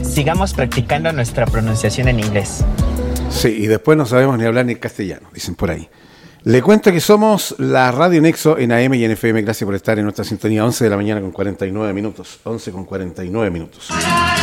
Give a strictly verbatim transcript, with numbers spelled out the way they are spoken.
sigamos practicando nuestra pronunciación en inglés. Sí, y después no sabemos ni hablar ni castellano, dicen por ahí. Le cuento que somos la Radio Nexo en A M y en F M. Gracias por estar en nuestra sintonía. once de la mañana con cuarenta y nueve minutos. once con cuarenta y nueve minutos.